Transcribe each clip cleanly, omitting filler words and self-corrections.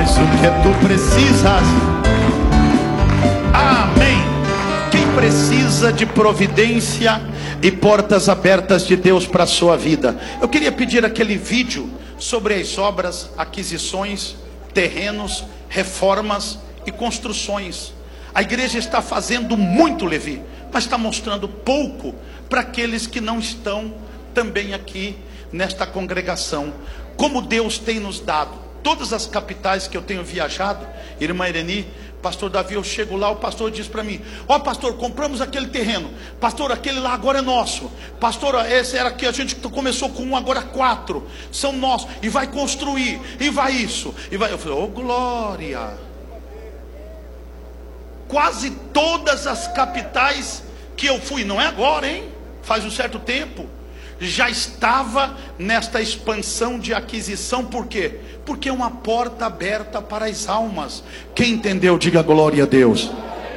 mais o que tu precisas. Amém. Quem precisa de providência e portas abertas de Deus para a sua vida? Eu queria pedir aquele vídeo sobre as obras, aquisições, terrenos, reformas e construções. A igreja está fazendo muito, Levi, mas está mostrando pouco para aqueles que não estão também aqui nesta congregação. Como Deus tem nos dado. Todas as capitais que eu tenho viajado, irmã Ireni, pastor Davi, eu chego lá, o pastor diz para mim: ó pastor, compramos aquele terreno, pastor, aquele lá agora é nosso, pastor, esse era que a gente começou com um, agora 4 são nossos, e vai construir, e vai isso, e vai. Eu falei: ô glória. Quase todas as capitais que eu fui, não é agora, hein, faz um certo tempo, já estava nesta expansão de aquisição. Por quê? Porque é uma porta aberta para as almas. Quem entendeu, diga glória a Deus.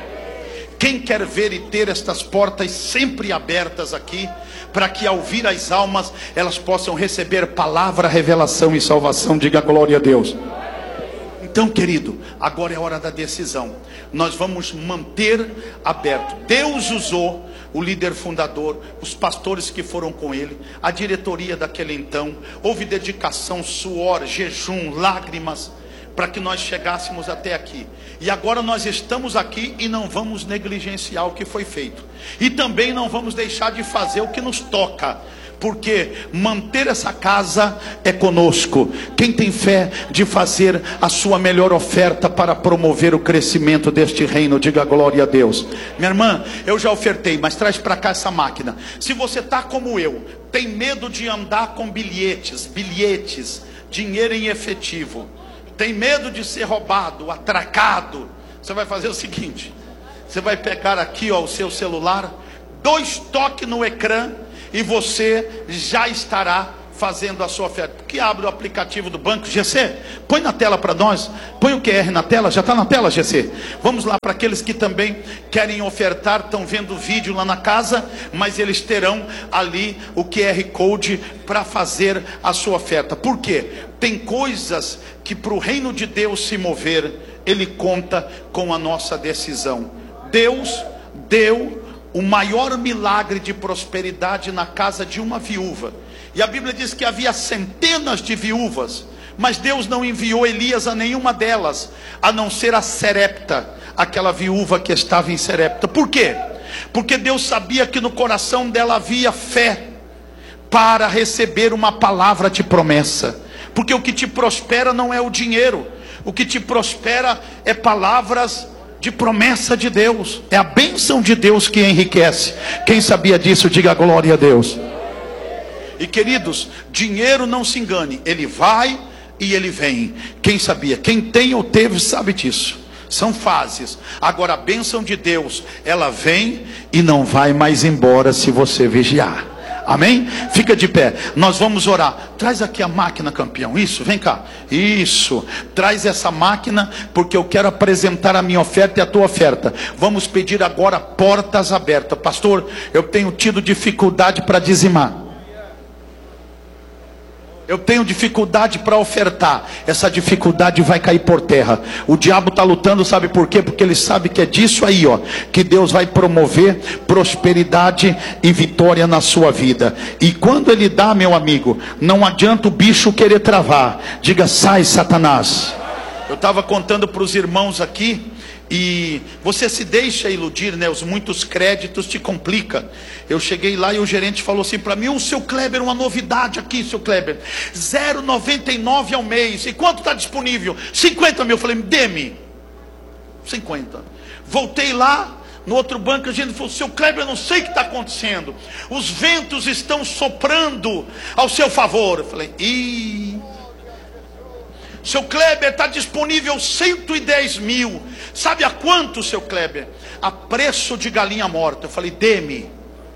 Quem quer ver e ter estas portas sempre abertas aqui, para que ao vir as almas, elas possam receber palavra, revelação e salvação, diga glória a Deus. Então, querido, agora é a hora da decisão. Nós vamos manter aberto. Deus usou o líder fundador, os pastores que foram com ele, a diretoria daquele então. Houve dedicação, suor, jejum, lágrimas, para que nós chegássemos até aqui. E agora nós estamos aqui e não vamos negligenciar o que foi feito. E também não vamos deixar de fazer o que nos toca. Porque manter essa casa é conosco. Quem tem fé de fazer a sua melhor oferta para promover o crescimento deste reino, diga glória a Deus. Minha irmã, eu já ofertei, mas traz para cá essa máquina. Se você está como eu, tem medo de andar com bilhetes, dinheiro em efetivo, tem medo de ser roubado, atracado, você vai fazer o seguinte: você vai pegar aqui, ó, o seu celular, 2 toques no ecrã, e você já estará fazendo a sua oferta. Que abre o aplicativo do banco. GC, põe na tela para nós. Põe o QR na tela. Já está na tela, GC? Vamos lá para aqueles que também querem ofertar. Estão vendo o vídeo lá na casa, mas eles terão ali o QR Code para fazer a sua oferta. Por quê? Tem coisas que para o reino de Deus se mover, ele conta com a nossa decisão. Deus deu o maior milagre de prosperidade na casa de uma viúva. E a Bíblia diz que havia centenas de viúvas, mas Deus não enviou Elias a nenhuma delas, a não ser a Serepta, aquela viúva que estava em Serepta. Por quê? Porque Deus sabia que no coração dela havia fé para receber uma palavra de promessa. Porque o que te prospera não é o dinheiro, o que te prospera é palavras de promessa de Deus. É a bênção de Deus que enriquece. Quem sabia disso, diga glória a Deus. E queridos, dinheiro, não se engane, ele vai e ele vem. Quem sabia? Quem tem ou teve sabe disso. São fases. Agora a bênção de Deus, ela vem e não vai mais embora se você vigiar. Amém? Fica de pé, nós vamos orar. Traz aqui a máquina, campeão. Isso, vem cá. Isso, traz essa máquina, porque eu quero apresentar a minha oferta e a tua oferta. Vamos pedir agora portas abertas. Pastor, eu tenho tido dificuldade para dizimar, eu tenho dificuldade para ofertar. Essa dificuldade vai cair por terra. O diabo está lutando, sabe por quê? Porque ele sabe que é disso aí, ó, que Deus vai promover prosperidade e vitória na sua vida. E quando ele dá, meu amigo, não adianta o bicho querer travar. Diga: sai, Satanás. Eu estava contando para os irmãos aqui, e você se deixa iludir, né? Os muitos créditos te complica. Eu cheguei lá e o gerente falou assim para mim: o seu Kleber, uma novidade aqui, seu Kleber, 0,99 ao mês. E quanto está disponível? 50 mil. Eu falei: dê-me 50. Voltei lá no outro banco, a gente falou: seu Kleber, eu não sei o que está acontecendo, os ventos estão soprando ao seu favor. Eu falei: seu Kleber, está disponível 110 mil. Sabe a quanto, seu Kleber? A preço de galinha morta. Eu falei: dê-me,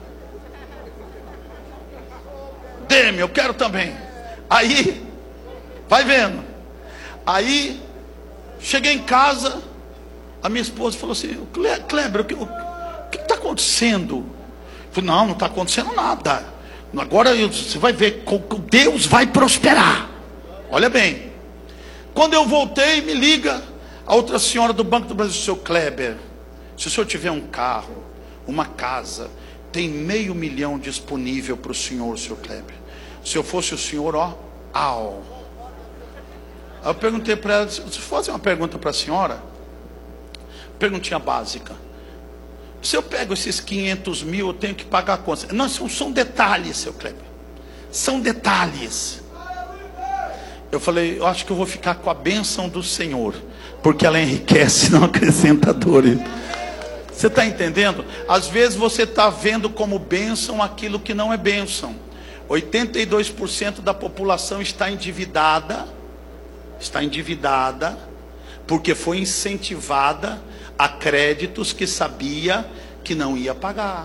eu quero também. Aí, vai vendo. Aí, cheguei em casa, a minha esposa falou assim: Kleber, o que está acontecendo? Eu falei: não está acontecendo nada. Agora você vai ver, Deus vai prosperar. Olha bem, Quando eu voltei, me liga a outra senhora do Banco do Brasil: seu Kleber, se o senhor tiver um carro, uma casa, tem R$500 mil disponível para o senhor, seu Kleber. Se eu fosse o senhor, ó, au. Aí eu perguntei para ela: se eu fazer uma pergunta para a senhora, perguntinha básica, se eu pego esses 500 mil, eu tenho que pagar a conta? Não, são detalhes, seu Kleber, são detalhes. Eu falei: eu acho que eu vou ficar com a bênção do Senhor, porque ela enriquece, não acrescenta dores. Você está entendendo? Às vezes você está vendo como bênção aquilo que não é bênção. 82% da população está endividada, porque foi incentivada a créditos que sabia que não ia pagar,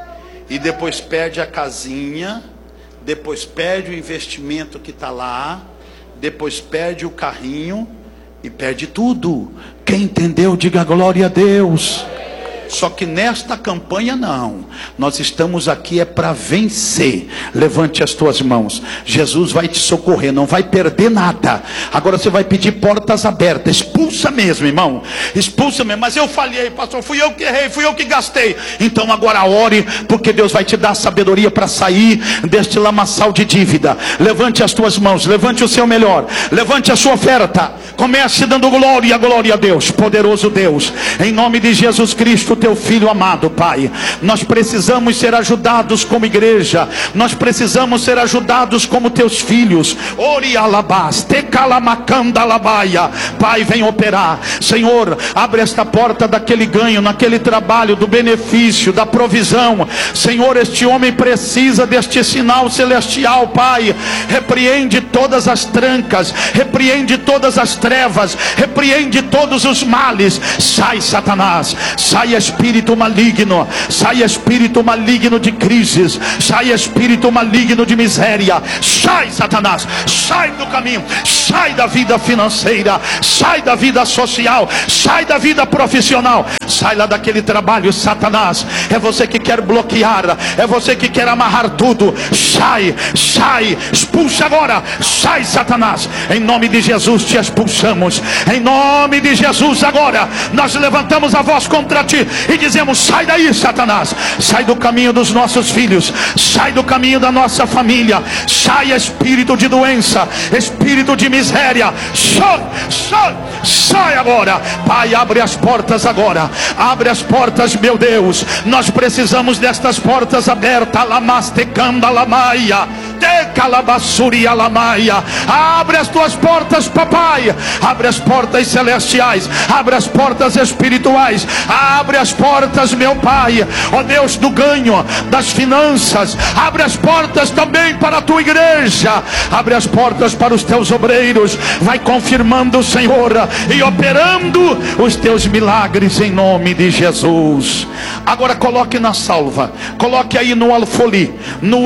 e depois perde a casinha, depois perde o investimento que está lá, depois perde o carrinho e perde tudo. Quem entendeu, diga glória a Deus. Só que nesta campanha não, nós estamos aqui é para vencer. Levante as tuas mãos, Jesus vai te socorrer, não vai perder nada. Agora você vai pedir portas abertas, expulsa mesmo, irmão, expulsa mesmo. Mas eu falhei, pastor, fui eu que errei, fui eu que gastei. Então agora ore, porque Deus vai te dar sabedoria para sair deste lamaçal de dívida. Levante as tuas mãos, levante o seu melhor, levante a sua oferta, comece dando glória a Deus. Poderoso Deus, em nome de Jesus Cristo, teu filho amado, Pai, nós precisamos ser ajudados como igreja, nós precisamos ser ajudados como teus filhos. Ori alabás, te calamakanda alabaia. Pai, vem operar, Senhor, abre esta porta daquele ganho, naquele trabalho, do benefício, da provisão. Senhor, este homem precisa deste sinal celestial, Pai. Repreende todas as trancas, repreende todas as trevas, repreende todos os males. Sai, Satanás, sai espírito maligno, sai espírito maligno de crises, sai espírito maligno de miséria. Sai, Satanás, sai do caminho, sai da vida financeira, sai da vida social, sai da vida profissional, sai lá daquele trabalho. Satanás, é você que quer bloquear, é você que quer amarrar tudo. Sai, sai, expulsa agora. Sai, Satanás, em nome de Jesus te expulsamos, em nome de Jesus. Agora nós levantamos a voz contra ti e dizemos: sai daí, Satanás, sai do caminho dos nossos filhos, sai do caminho da nossa família, sai espírito de doença, espírito de miséria, sai, sai, sai agora. Pai, abre as portas agora, abre as portas, meu Deus, nós precisamos destas portas abertas. Lamastecanda lamaia, decalabassuria lamaia. Abre as tuas portas, papai, abre as portas celestiais, abre as portas espirituais, abre as portas, meu Pai, ó Deus, do ganho, das finanças. Abre as portas também para a tua igreja, abre as portas para os teus obreiros. Vai confirmando, Senhor, e operando os teus milagres em nome de Jesus. Agora coloque na salva, coloque aí no alfoli,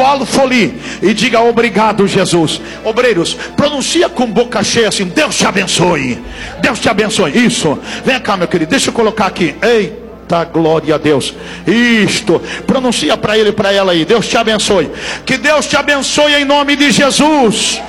e diga: obrigado, Jesus. Obreiros, pronuncia com boca cheia assim: Deus te abençoe, Deus te abençoe. Isso, vem cá, meu querido, deixa eu colocar aqui. Eita, glória a Deus. Isto, pronuncia para ele e para ela aí: Deus te abençoe. Que Deus te abençoe em nome de Jesus.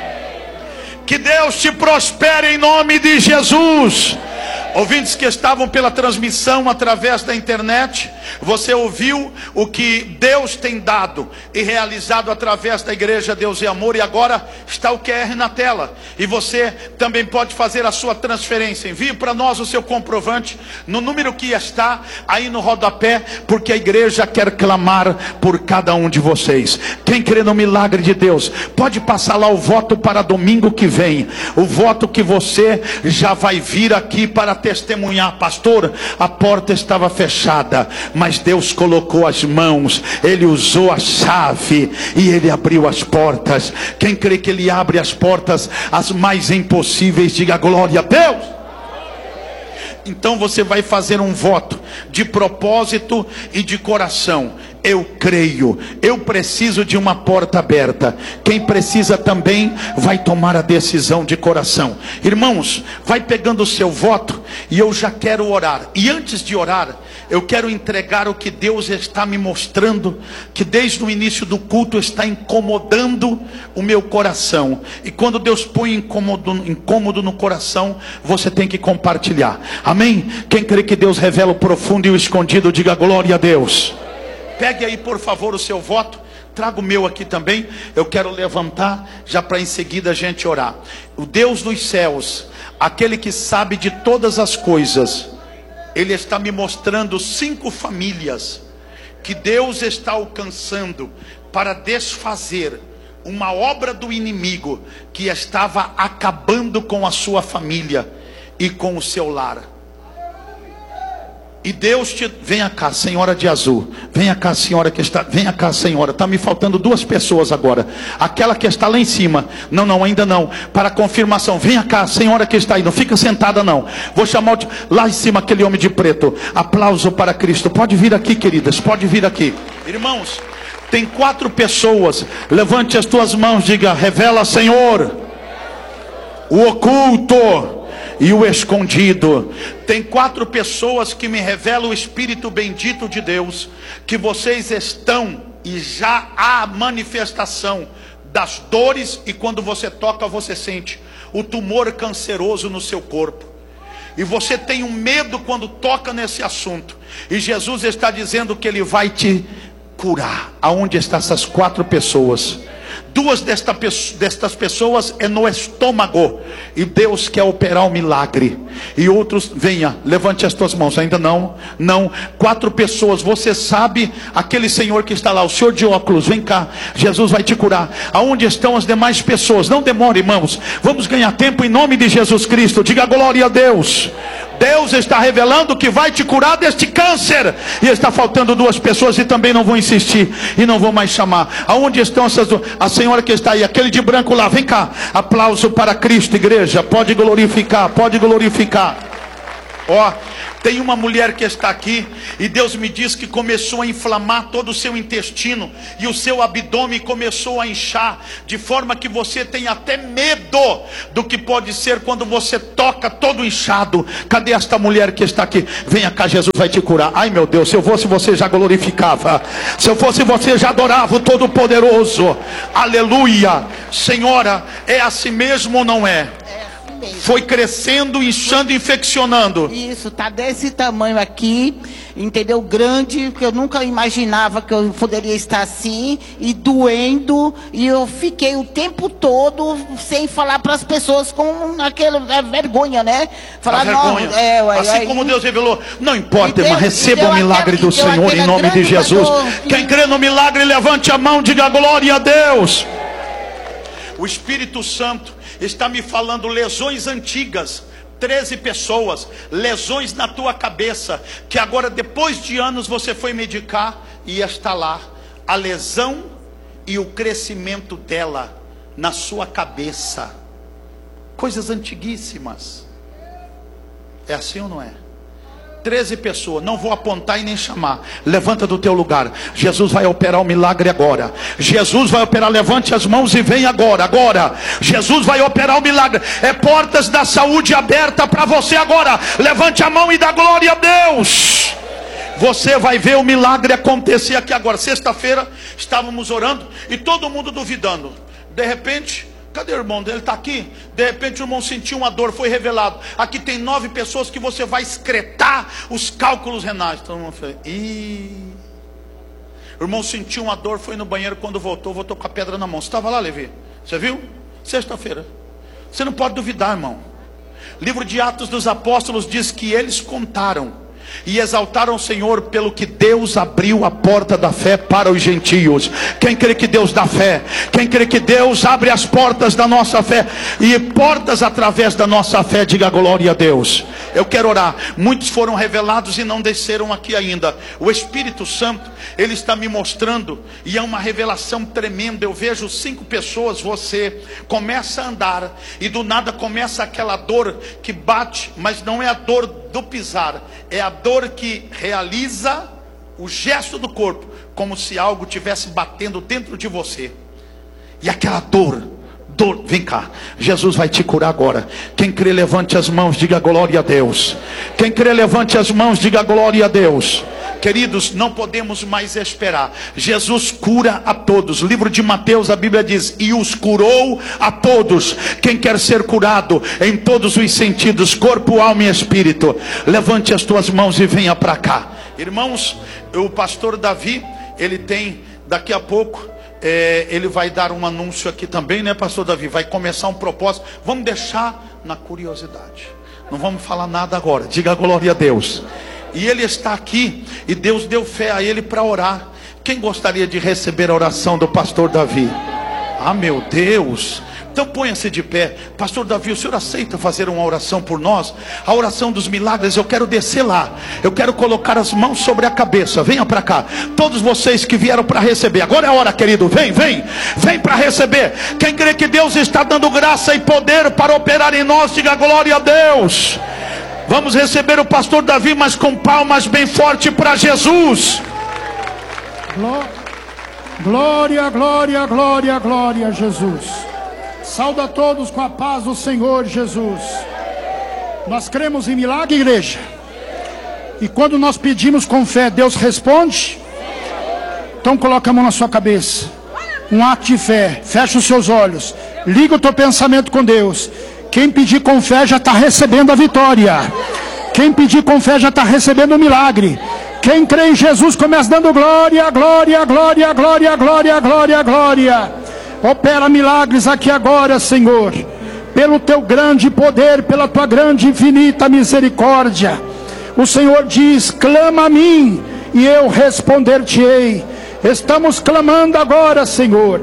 Que Deus te prospere em nome de Jesus. Ouvintes que estavam pela transmissão através da internet, você ouviu o que Deus tem dado e realizado através da igreja Deus é Amor, e agora está o QR na tela, e você também pode fazer a sua transferência. Envie para nós o seu comprovante no número que está aí no rodapé, porque a igreja quer clamar por cada um de vocês. Quem crê no milagre de Deus, pode passar lá o voto para domingo que vem, o voto que você já vai vir aqui para testemunhar: pastor, a porta estava fechada, mas Deus colocou as mãos, Ele usou a chave e Ele abriu as portas. Quem crê que Ele abre as portas, as mais impossíveis, diga glória a Deus. Então você vai fazer um voto de propósito e de coração. Eu creio, eu preciso de uma porta aberta. Quem precisa também vai tomar a decisão de coração. Irmãos, vai pegando o seu voto e eu já quero orar. E antes de orar, eu quero entregar o que Deus está me mostrando, que desde o início do culto está incomodando o meu coração. E quando Deus põe incômodo no coração, você tem que compartilhar. Amém? Quem crê que Deus revela o profundo e o escondido, diga glória a Deus. Pegue aí por favor o seu voto. Traga o meu aqui também. Eu quero levantar já para em seguida a gente orar. O Deus dos céus, aquele que sabe de todas as coisas, Ele está me mostrando 5 famílias que Deus está alcançando para desfazer uma obra do inimigo que estava acabando com a sua família e com o seu lar. E Deus te... Venha cá, senhora de azul. Venha cá, senhora que está... Venha cá, senhora. Está me faltando 2 pessoas agora. Aquela que está lá em cima. Não, ainda não. Para confirmação. Venha cá, senhora que está aí. Não fica sentada não. Vou chamar lá em cima aquele homem de preto. Aplauso para Cristo. Pode vir aqui, queridas. Pode vir aqui. Irmãos, tem 4 pessoas. Levante as tuas mãos. Diga, revela, Senhor, o oculto e o escondido. Tem 4 pessoas que me revelam o Espírito bendito de Deus, que vocês estão e já há manifestação das dores, e quando você toca você sente o tumor canceroso no seu corpo, e você tem um medo quando toca nesse assunto, e Jesus está dizendo que Ele vai te curar. Aonde estão essas 4 pessoas? 2 destas pessoas é no estômago, e Deus quer operar um milagre. E outros, venha, levante as tuas mãos. Ainda não. 4 pessoas, você sabe, aquele senhor que está lá, o senhor de óculos, vem cá, Jesus vai te curar. Aonde estão as demais pessoas? Não demore, irmãos, vamos ganhar tempo em nome de Jesus Cristo. Diga glória a Deus. Deus está revelando que vai te curar deste câncer. E está faltando 2 pessoas, e também não vou insistir e não vou mais chamar. Aonde estão essas 2? A senhora que está aí, aquele de branco lá, vem cá. Aplauso para Cristo, igreja. Pode glorificar, pode glorificar. Ó, tem uma mulher que está aqui, e Deus me diz que começou a inflamar todo o seu intestino, e o seu abdômen começou a inchar, de forma que você tem até medo do que pode ser quando você toca todo inchado. Cadê esta mulher que está aqui? Venha cá, Jesus vai te curar. Ai meu Deus, se eu fosse você já glorificava, se eu fosse você já adorava o Todo-Poderoso. Aleluia. Senhora, é assim mesmo ou não é? Foi crescendo, inchando, infeccionando. Isso, tá desse tamanho aqui, entendeu? Grande, que eu nunca imaginava que eu poderia estar assim, e doendo, e eu fiquei o tempo todo sem falar para as pessoas, com aquela vergonha, né? Falar, vergonha. Assim como Deus revelou. Não importa, irmã, receba o milagre do Senhor em nome de Jesus. Quem crê no milagre, levante a mão, diga glória a Deus. O Espírito Santo está me falando lesões antigas. 13 pessoas, lesões na tua cabeça, que agora depois de anos você foi medicar, e está lá a lesão e o crescimento dela na sua cabeça. Coisas antiguíssimas. É assim ou não é? 13 pessoas, não vou apontar e nem chamar. Levanta do teu lugar. Jesus vai operar o milagre agora. Jesus vai operar, levante as mãos e vem agora. Jesus vai operar o milagre. É portas da saúde aberta para você agora. Levante a mão e dá glória a Deus. Você vai ver o milagre acontecer aqui agora. Sexta-feira estávamos orando e todo mundo duvidando. De repente, cadê o irmão? Ele está aqui. De repente o irmão sentiu uma dor, foi revelado. Aqui tem 9 pessoas que você vai excretar os cálculos renais. Então o irmão falou, o irmão sentiu uma dor, foi no banheiro, quando voltou com a pedra na mão. Você estava lá, Levi? Você viu? Sexta-feira. Você não pode duvidar, irmão. Livro de Atos dos Apóstolos diz que eles contaram e exaltaram o Senhor pelo que Deus abriu a porta da fé para os gentios. Quem crê que Deus dá fé? Quem crê que Deus abre as portas da nossa fé, e portas através da nossa fé, diga glória a Deus. Eu quero orar. Muitos foram revelados e não desceram aqui ainda. O Espírito Santo, Ele está me mostrando, e é uma revelação tremenda. Eu vejo 5 pessoas, você começa a andar, e do nada começa aquela dor que bate, mas não é a dor do pisar é a dor que realiza o gesto do corpo, como se algo estivesse batendo dentro de você. E aquela dor, vem cá, Jesus vai te curar agora. Quem crê, levante as mãos, diga glória a Deus. Quem crê, levante as mãos, diga glória a Deus. Queridos, não podemos mais esperar. Jesus cura a todos. Livro de Mateus, a Bíblia diz: e os curou a todos. Quem quer ser curado em todos os sentidos, corpo, alma e espírito, levante as tuas mãos e venha para cá. Irmãos, o pastor Davi, ele tem, daqui a pouco, ele vai dar um anúncio aqui também, né, pastor Davi? Vai começar um propósito. Vamos deixar na curiosidade, não vamos falar nada agora. Diga glória a Deus. E ele está aqui, e Deus deu fé a ele para orar. Quem gostaria de receber a oração do pastor Davi? Ah, meu Deus! Então ponha-se de pé. Pastor Davi, o senhor aceita fazer uma oração por nós? A oração dos milagres. Eu quero descer lá, eu quero colocar as mãos sobre a cabeça. Venha para cá, todos vocês que vieram para receber. Agora é a hora, querido, vem para receber. Quem crê que Deus está dando graça e poder para operar em nós, diga glória a Deus. Vamos receber o pastor Davi, mas com palmas bem forte para Jesus. Glória, glória, glória, glória a Jesus. Saúde a todos com a paz do Senhor Jesus. Nós cremos em milagre, igreja. E quando nós pedimos com fé, Deus responde. Então coloca a mão na sua cabeça. Um ato de fé. Fecha os seus olhos. Liga o teu pensamento com Deus. Quem pedir com fé já está recebendo a vitória. Quem pedir com fé já está recebendo o milagre. Quem crê em Jesus começa dando glória, glória, glória, glória, glória, glória, glória. Opera milagres aqui agora, Senhor. Pelo teu grande poder, pela tua grande infinita misericórdia. O Senhor diz: clama a mim e eu responder-te-ei. Estamos clamando agora, Senhor,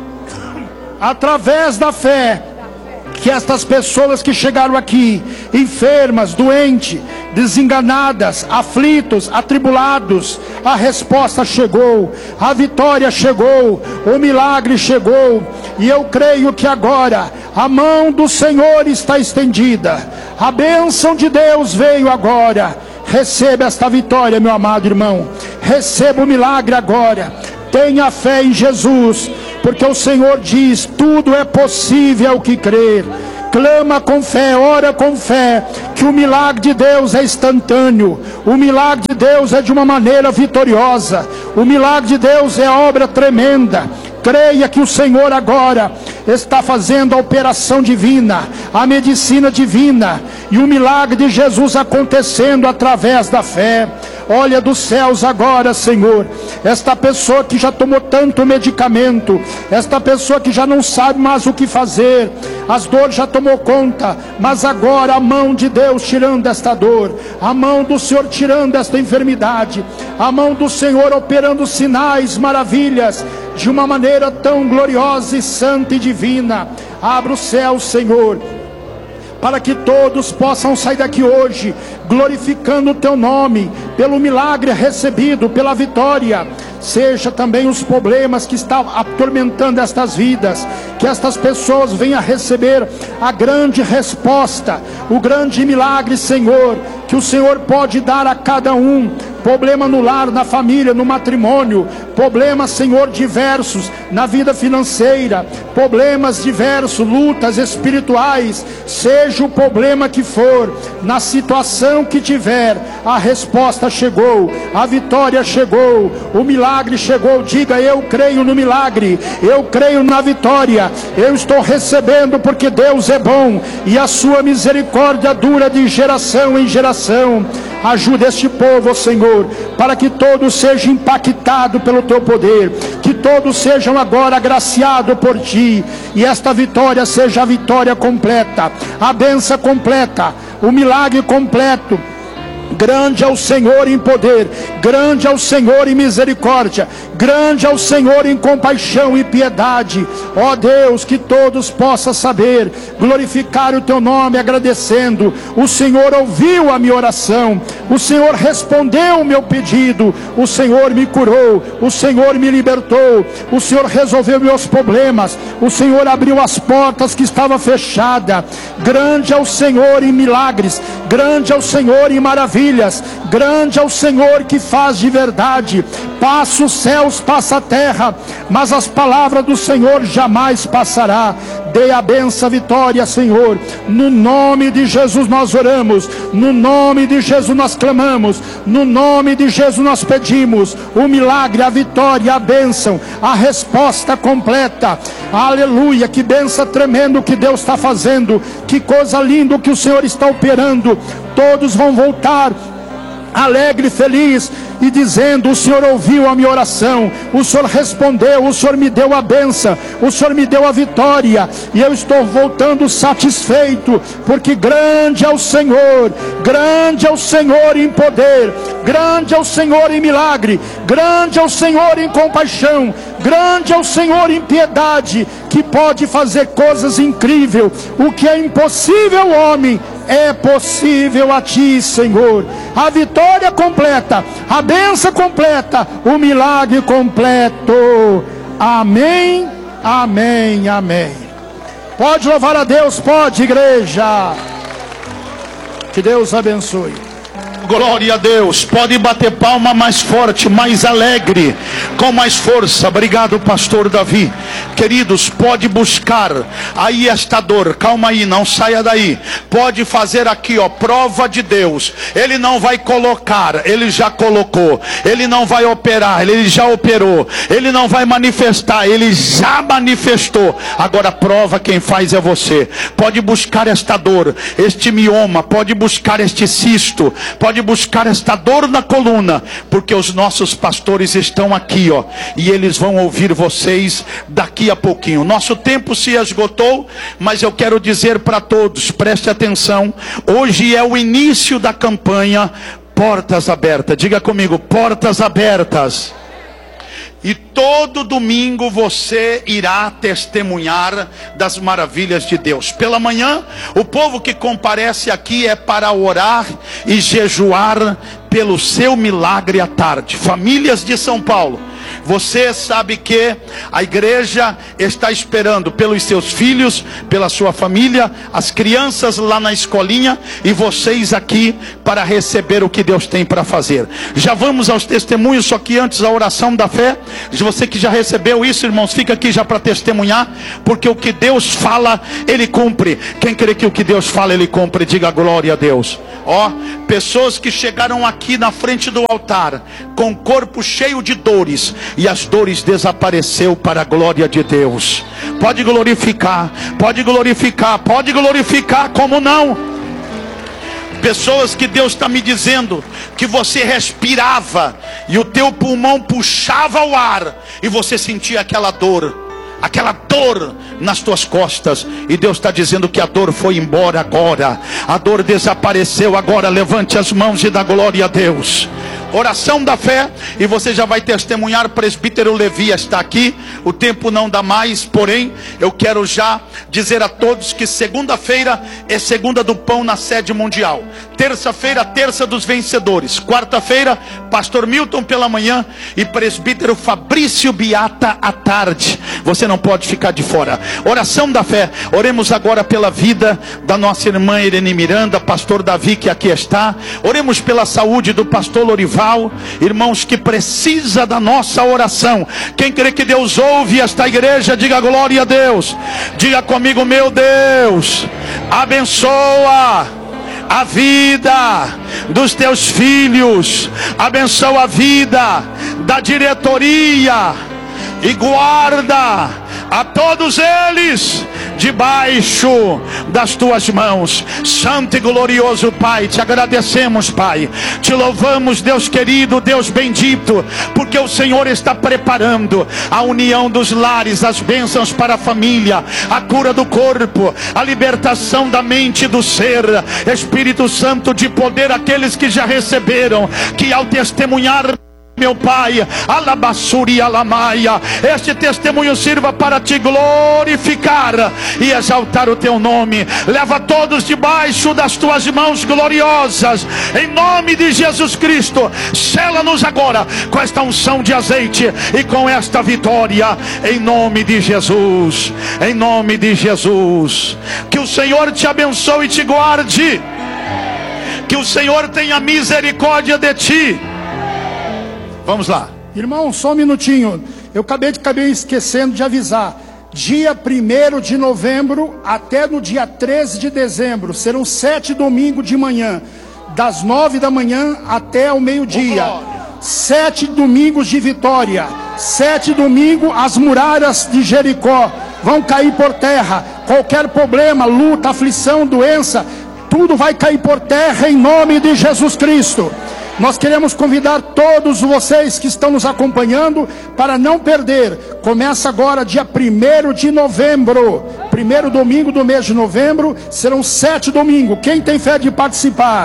através da fé, que estas pessoas que chegaram aqui, enfermas, doentes, desenganadas, aflitos, atribulados, a resposta chegou, a vitória chegou, o milagre chegou. E eu creio que agora a mão do Senhor está estendida, a bênção de Deus veio agora. Receba esta vitória, meu amado irmão. Receba o milagre agora. Tenha fé em Jesus, porque o Senhor diz: tudo é possível ao que crer. Clama com fé, ora com fé, que o milagre de Deus é instantâneo. O milagre de Deus é de uma maneira vitoriosa. O milagre de Deus é obra tremenda. Creia que o Senhor agora está fazendo a operação divina, a medicina divina, e o milagre de Jesus acontecendo através da fé. Olha dos céus agora, Senhor, esta pessoa que já tomou tanto medicamento, esta pessoa que já não sabe mais o que fazer, as dores já tomou conta, mas agora a mão de Deus tirando esta dor, a mão do Senhor tirando esta enfermidade, a mão do Senhor operando sinais, maravilhas, de uma maneira tão gloriosa e santa e divina. Abra o céu, Senhor, para que todos possam sair daqui hoje glorificando o teu nome, pelo milagre recebido, pela vitória. Seja também os problemas que estão atormentando estas vidas, que estas pessoas venham a receber a grande resposta, o grande milagre, Senhor, que o Senhor pode dar a cada um. Problema no lar, na família, no matrimônio, problemas, Senhor, diversos na vida financeira, problemas diversos, lutas espirituais, seja o problema que for, na situação que tiver, a resposta chegou, a vitória chegou, o milagre chegou. Diga: eu creio no milagre, eu creio na vitória, eu estou recebendo, porque Deus é bom e a sua misericórdia dura de geração em geração. Ajuda este povo, Senhor, para que todos sejam impactados pelo teu poder, que todos sejam agora agraciados por ti, e esta vitória seja a vitória completa, a bênção completa, o milagre completo, Grande é o Senhor em poder, grande é o Senhor em misericórdia, grande é o Senhor em compaixão e piedade. Ó Deus, que todos possam saber, glorificar o teu nome agradecendo. O Senhor ouviu a minha oração, o Senhor respondeu o meu pedido, o Senhor me curou, o Senhor me libertou, o Senhor resolveu meus problemas, o Senhor abriu as portas que estavam fechadas. Grande é o Senhor em milagres, grande é o Senhor em maravilhas, grande é o Senhor que faz de verdade. Passa os céus, passa a terra, mas as palavras do Senhor jamais passará. Dê a benção, a vitória, Senhor. No nome de Jesus nós oramos, no nome de Jesus nós clamamos, no nome de Jesus nós pedimos o milagre, a vitória, a bênção, a resposta completa. Aleluia, que bênção tremendo que Deus está fazendo, que coisa linda que o Senhor está operando. Todos vão voltar alegre, feliz, e dizendo: o Senhor ouviu a minha oração, o Senhor respondeu, o Senhor me deu a bênção, o Senhor me deu a vitória, e eu estou voltando satisfeito, porque grande é o Senhor, grande é o Senhor em poder, grande é o Senhor em milagre, grande é o Senhor em compaixão, grande é o Senhor em piedade, que pode fazer coisas incríveis. O que é impossível ao homem é possível a ti, Senhor. A vitória completa, a bênção completa, o milagre completo. Amém, amém, amém. Pode louvar a Deus, pode, igreja. Que Deus abençoe. Glória a Deus. Pode bater palma mais forte, mais alegre, com mais força. Obrigado, pastor Davi. Queridos, pode buscar aí esta dor. Calma aí, não saia daí. Pode fazer aqui, ó, prova de Deus. Ele não vai colocar, ele já colocou. Ele não vai operar, ele já operou. Ele não vai manifestar, ele já manifestou. Agora prova quem faz é você. Pode buscar esta dor, este mioma, pode buscar este cisto, pode buscar esta dor na coluna, porque os nossos pastores estão aqui, ó, e eles vão ouvir vocês daqui a pouquinho. Nosso tempo se esgotou, mas eu quero dizer para todos, preste atenção, hoje é o início da campanha Portas Abertas. Diga comigo, portas abertas. E todo domingo você irá testemunhar das maravilhas de Deus. Pela manhã, o povo que comparece aqui é para orar e jejuar pelo seu milagre à tarde. Famílias de São Paulo, você sabe que a igreja está esperando pelos seus filhos, pela sua família, as crianças lá na escolinha e vocês aqui para receber o que Deus tem para fazer. Já vamos aos testemunhos, só que antes a oração da fé. Você que já recebeu isso, irmãos, fica aqui já para testemunhar, porque o que Deus fala, Ele cumpre. Quem crê que o que Deus fala, Ele cumpre, diga glória a Deus. Ó, pessoas que chegaram aqui na frente do altar com o corpo cheio de dores, e as dores desapareceu para a glória de Deus. Pode glorificar, pode glorificar, pode glorificar, como não? Pessoas que Deus está me dizendo que você respirava e o teu pulmão puxava o ar e você sentia aquela dor nas tuas costas, e Deus está dizendo que a dor foi embora agora, a dor desapareceu agora. Levante as mãos e dá glória a Deus. Oração da fé, e você já vai testemunhar. Presbítero Levi está aqui, o tempo não dá mais, porém eu quero já dizer a todos que segunda-feira é segunda do pão na sede mundial, terça-feira terça dos vencedores, quarta-feira pastor Milton pela manhã e presbítero Fabrício Biata à tarde. Você não pode ficar de fora. Oração da fé, oremos agora pela vida da nossa irmã Irene Miranda, pastor Davi que aqui está. Oremos pela saúde do pastor Lorival, irmãos, que precisa da nossa oração. Quem crê que Deus ouve esta igreja, diga glória a Deus. Diga comigo, meu Deus, abençoa a vida dos teus filhos, abençoa a vida da diretoria e guarda a todos eles debaixo das tuas mãos. Santo e glorioso Pai, te agradecemos, Pai, te louvamos, Deus querido, Deus bendito, porque o Senhor está preparando a união dos lares, as bênçãos para a família, a cura do corpo, a libertação da mente e do ser. Espírito Santo de poder, aqueles que já receberam, que ao testemunhar, meu Pai, alabassuri alamaia, este testemunho sirva para te glorificar e exaltar o teu nome. Leva todos debaixo das tuas mãos gloriosas, em nome de Jesus Cristo. Sela-nos agora com esta unção de azeite e com esta vitória, em nome de Jesus, em nome de Jesus. Que o Senhor te abençoe e te guarde, que o Senhor tenha misericórdia de ti. Vamos lá. Irmão, só um minutinho. Eu acabei esquecendo de avisar. Dia 1º de novembro até no dia 13 de dezembro. Serão 7 domingos de manhã. Das 9 da manhã até o meio-dia. 7 domingos de vitória. 7 domingos, as muralhas de Jericó vão cair por terra. Qualquer problema, luta, aflição, doença, tudo vai cair por terra em nome de Jesus Cristo. Nós queremos convidar todos vocês que estão nos acompanhando para não perder. Começa agora dia 1º de novembro. Primeiro domingo do mês de novembro. Serão 7 domingos. Quem tem fé de participar?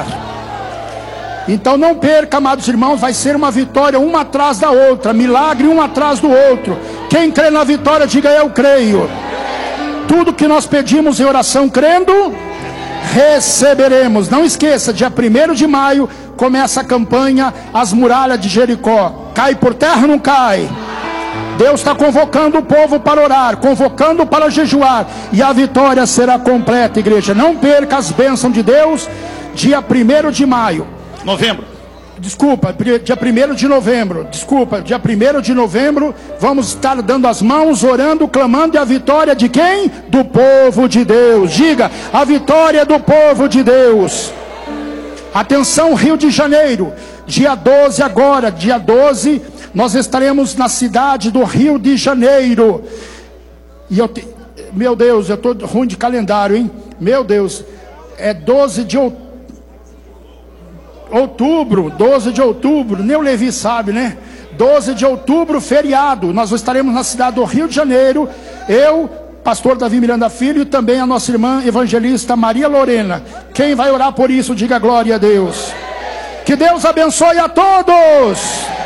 Então não perca, amados irmãos. Vai ser uma vitória uma atrás da outra. Milagre um atrás do outro. Quem crê na vitória, diga: eu creio. Tudo que nós pedimos em oração crendo, receberemos. Não esqueça, dia 1º de maio começa a campanha As Muralhas de Jericó. Cai por terra ou não cai? Deus está convocando o povo para orar, convocando para jejuar, e a vitória será completa, igreja. Não perca as bênçãos de Deus. Dia 1º de maio. Novembro. Desculpa, dia 1º de novembro. Desculpa, dia 1º de novembro. Vamos estar dando as mãos, orando, clamando. E a vitória de quem? Do povo de Deus. Diga: a vitória do povo de Deus. Atenção, Rio de Janeiro, dia 12 agora, dia 12, nós estaremos na cidade do Rio de Janeiro. E meu Deus, eu estou ruim de calendário, hein? Meu Deus, é 12 de outubro, 12 de outubro, nem o Levi sabe, né? 12 de outubro, feriado, nós estaremos na cidade do Rio de Janeiro, eu, pastor Davi Miranda Filho, e também a nossa irmã evangelista Maria Lorena. Quem vai orar por isso, diga glória a Deus. Que Deus abençoe a todos.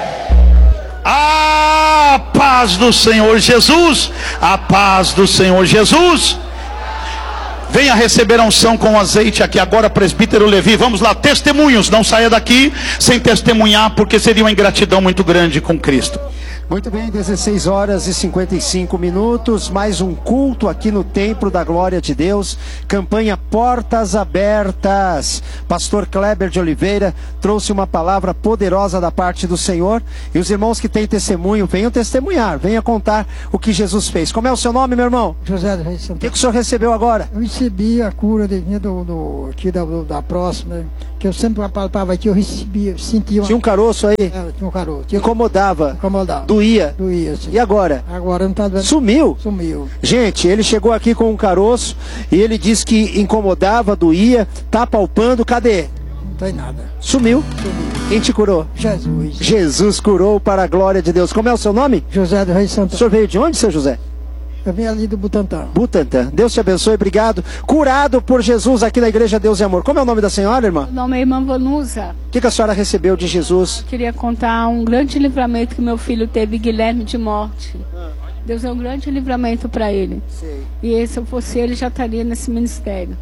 A paz do Senhor Jesus, a paz do Senhor Jesus. Venha receber a unção com azeite aqui agora, presbítero Levi. Vamos lá, testemunhos. Não saia daqui sem testemunhar, porque seria uma ingratidão muito grande com Cristo. Muito bem, 16 horas e 55 minutos, mais um culto aqui no Templo da Glória de Deus, campanha Portas Abertas. Pastor Kleber de Oliveira trouxe uma palavra poderosa da parte do Senhor, e os irmãos que têm testemunho, venham testemunhar, venham contar o que Jesus fez. Como é o seu nome, meu irmão? José do Rei Santo. O que o senhor recebeu agora? Eu recebi a cura aqui da próxima, que eu sempre apalpava aqui, eu recebia, sentia Tinha um caroço aí? tinha um caroço. Incomodava? Doía? Doía, sim. E agora? Agora não tá doendo. Sumiu? Sumiu. Gente, ele chegou aqui com um caroço e ele disse que incomodava, doía, tá palpando, cadê? Não tem nada. Sumiu? Quem te curou? Jesus. Jesus curou para a glória de Deus. Como é o seu nome? José do Rei Santo. O senhor veio de onde, seu José? Eu vim ali do Butantã. Butantã. Deus te abençoe, obrigado. Curado por Jesus aqui na Igreja Deus e Amor. Como é o nome da senhora, irmã? Meu nome é irmã Vanusa. O que a senhora recebeu de Jesus? Queria contar um grande livramento que meu filho teve, Guilherme, de morte. Deus é um grande livramento para ele. Sei. E se eu fosse ele, já estaria nesse ministério.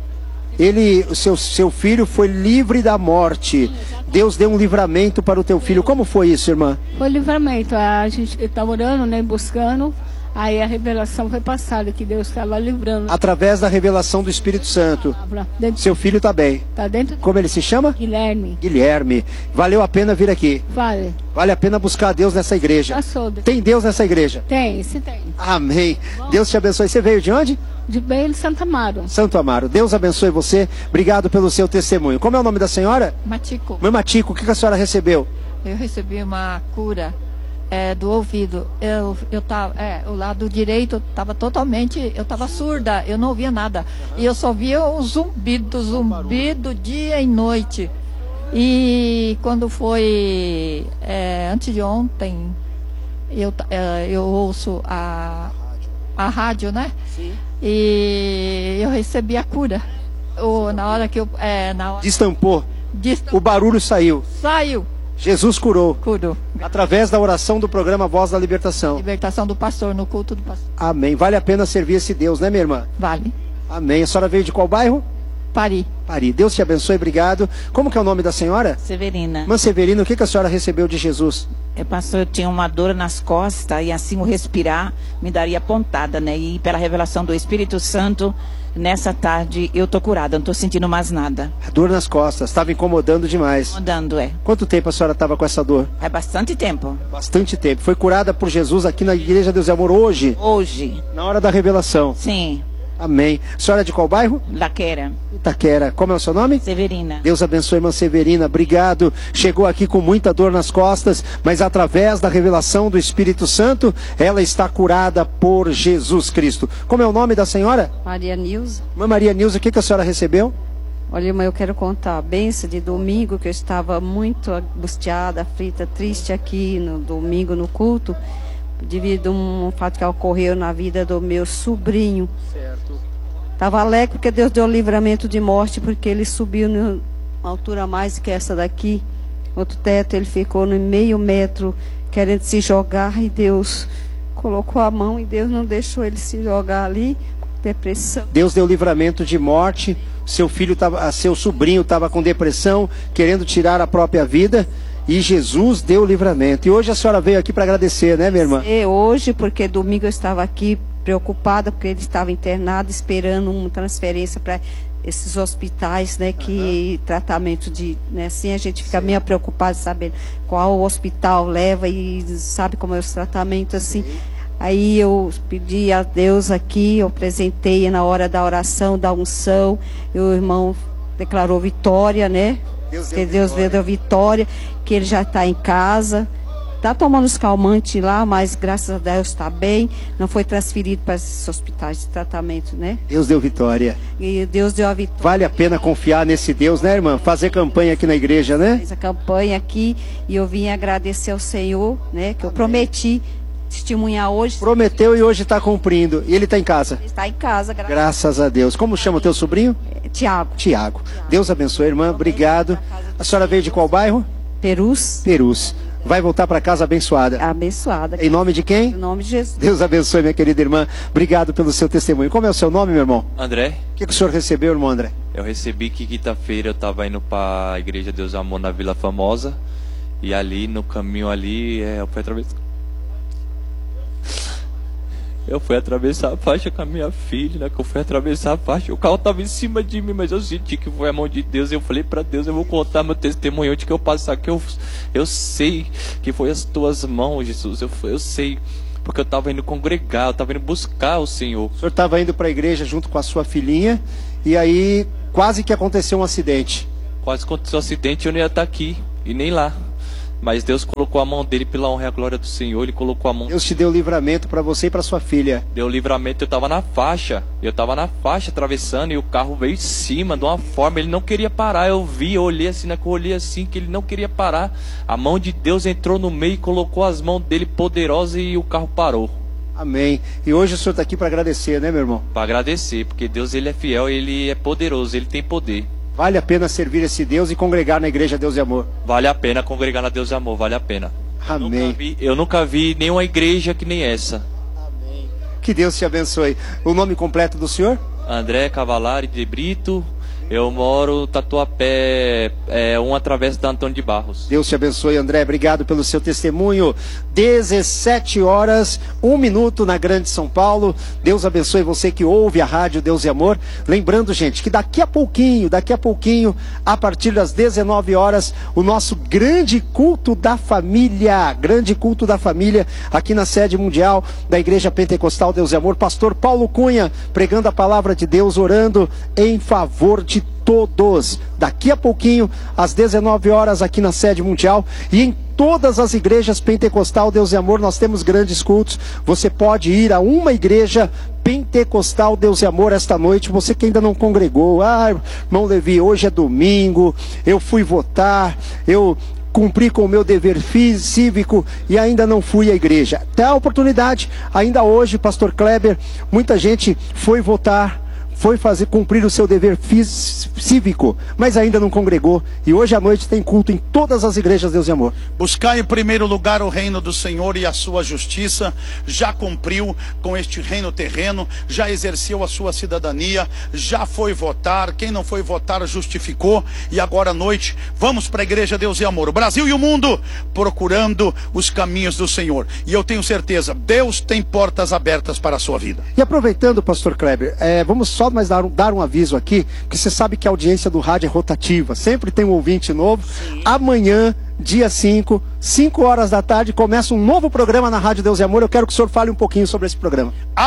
O seu filho foi livre da morte. Deus deu um livramento para o teu filho. Como foi isso, irmã? Foi livramento. A gente está orando, né, buscando. Aí a revelação foi passada, que Deus estava livrando. Através da revelação do Espírito Santo. Dentro... Seu filho está bem. Está dentro? Como ele se chama? Guilherme. Guilherme. Valeu a pena vir aqui. Vale. Vale a pena buscar Deus nessa igreja. Tem Deus nessa igreja? Tem, se tem. Amém. Deus te abençoe. Você veio de onde? De Belo Santo Amaro. Santo Amaro. Deus abençoe você. Obrigado pelo seu testemunho. Como é o nome da senhora? Matico. Mãe Matico, o que a senhora recebeu? Eu recebi uma cura do ouvido. Eu tava, o lado direito estava totalmente, eu estava surda, eu não ouvia nada. E eu só via o zumbido dia e noite. E quando foi antes de ontem, eu ouço a rádio, né? Sim. E eu recebi a cura. Na hora que eu... Destampou. O barulho saiu. Saiu. Jesus curou. Curou. Através da oração do programa Voz da Libertação. Libertação do pastor, no culto do pastor. Amém. Vale a pena servir esse Deus, né, minha irmã? Vale. Amém. A senhora veio de qual bairro? Pari. Deus te abençoe, obrigado. Como que é o nome da senhora? Severina. Irmã Severina, o que a senhora recebeu de Jesus? Pastor, eu tinha uma dor nas costas e assim o respirar me daria pontada, né? E pela revelação do Espírito Santo, nessa tarde eu tô curada, não tô sentindo mais nada. A dor nas costas, estava incomodando demais. Incomodando, Quanto tempo a senhora estava com essa dor? É bastante tempo. Bastante tempo. Foi curada por Jesus aqui na Igreja Deus e Amor hoje? Hoje. Na hora da revelação? Sim. Amém. A senhora é de qual bairro? Laqueira. Itaquera. Como é o seu nome? Severina. Deus abençoe, irmã Severina. Obrigado. Chegou aqui com muita dor nas costas, mas através da revelação do Espírito Santo, ela está curada por Jesus Cristo. Como é o nome da senhora? Maria Nilza. Irmã Maria Nilza, o que a senhora recebeu? Olha, irmã, eu quero contar a benção de domingo, que eu estava muito angustiada, aflita, triste aqui no domingo no culto, devido a um fato que ocorreu na vida do meu sobrinho. Certo. Estava alegre porque Deus deu livramento de morte, porque ele subiu numa altura mais que essa daqui. Outro teto, ele ficou no meio metro, querendo se jogar, e Deus colocou a mão e Deus não deixou ele se jogar ali. Depressão. Deus deu livramento de morte. Seu sobrinho estava com depressão, querendo tirar a própria vida. E Jesus deu livramento. E hoje a senhora veio aqui para agradecer, né, minha irmã? Hoje, porque domingo eu estava aqui preocupada, porque ele estava internado, esperando uma transferência para esses hospitais, né, que tratamento de, né, assim a gente fica meio preocupado, sabendo qual hospital leva e sabe como é os tratamentos, assim. Aí eu pedi a Deus aqui, eu apresentei na hora da oração, da unção, e o irmão declarou vitória, né? Deus deu vitória, que ele já está em casa, está tomando os calmantes lá, mas graças a Deus está bem, não foi transferido para esses hospitais de tratamento, né? Deus deu vitória. E Deus deu a vitória. Vale a pena confiar nesse Deus, né, irmã? Fazer campanha aqui na igreja, né? Fiz a campanha aqui e eu vim agradecer ao Senhor, né? Que eu prometi testemunhar hoje. Prometeu e hoje está cumprindo. E ele está em casa? Ele está em casa, graças a Deus. Como chama o teu sobrinho? Tiago. Deus abençoe, irmã. Obrigado. A senhora veio de qual bairro? Perus. Vai voltar para casa abençoada. Abençoada. Em nome de quem? Em nome de Jesus. Deus abençoe, minha querida irmã. Obrigado pelo seu testemunho. Como é o seu nome, meu irmão? André. O que o senhor recebeu, irmão André? Eu recebi que quinta-feira eu estava indo para a Igreja Deus Amor na Vila Famosa. E ali, no caminho ali, eu fui atravessar a faixa com a minha filha, né? Que eu fui atravessar a faixa. O carro estava em cima de mim, mas eu senti que foi a mão de Deus. Eu falei para Deus, eu vou contar meu testemunho onde que eu passar, que eu sei que foi as tuas mãos, Jesus. Eu sei, porque eu estava indo congregar, eu estava indo buscar o Senhor. O senhor estava indo para a igreja junto com a sua filhinha, e aí quase que aconteceu um acidente. Quase aconteceu um acidente e eu não ia estar aqui, e nem lá. Mas Deus colocou a mão dele pela honra e a glória do Senhor. Ele colocou a mão. Deus te deu livramento para você e para sua filha. Deu livramento. Eu estava na faixa. Atravessando. E o carro veio em cima de uma forma. Ele não queria parar. Eu olhei assim, que ele não queria parar. A mão de Deus entrou no meio e colocou as mãos dele poderosas e o carro parou. Amém. E hoje o senhor está aqui para agradecer, né, meu irmão? Para agradecer, porque Deus ele é fiel, ele é poderoso, ele tem poder. Vale a pena servir esse Deus e congregar na Igreja Deus e Amor. Vale a pena congregar na Deus e Amor, vale a pena. Amém. Eu nunca vi nenhuma igreja que nem essa. Amém. Que Deus te abençoe. O nome completo do senhor? André Cavalari de Brito. Eu moro Tatuapé, uma travessa da Antônio de Barros. Deus te abençoe, André. Obrigado pelo seu testemunho. 17 horas, 1 minuto na Grande São Paulo. Deus abençoe você que ouve a rádio Deus e Amor. Lembrando, gente, que daqui a pouquinho, a partir das 19 horas, o nosso grande culto da família. Grande culto da família aqui na sede mundial da Igreja Pentecostal Deus e Amor. Pastor Paulo Cunha pregando a palavra de Deus, orando em favor de noite todos. Daqui a pouquinho, às 19 horas, aqui na sede mundial e em todas as igrejas pentecostal Deus e Amor, nós temos grandes cultos. Você pode ir a uma igreja pentecostal Deus e Amor esta noite, você que ainda não congregou. Irmão Levi, hoje é domingo, eu fui votar, eu cumpri com o meu dever cívico e ainda não fui à igreja. Até a oportunidade, ainda hoje, pastor Kleber, muita gente foi votar, foi cumprir o seu dever cívico, mas ainda não congregou. E hoje à noite tem culto em todas as igrejas, Deus e Amor. Buscar em primeiro lugar o reino do Senhor e a sua justiça. Já cumpriu com este reino terreno, já exerceu a sua cidadania, já foi votar. Quem não foi votar justificou. E agora à noite vamos para a igreja Deus e Amor, o Brasil e o mundo, procurando os caminhos do Senhor. E eu tenho certeza, Deus tem portas abertas para a sua vida. E aproveitando, pastor Kleber, vamos só mais dar um aviso aqui, porque você sabe que a audiência do rádio é rotativa, sempre tem um ouvinte novo. Sim. Amanhã, dia 5, 5 horas da tarde, começa um novo programa na Rádio Deus e Amor. Eu quero que o senhor fale um pouquinho sobre esse programa.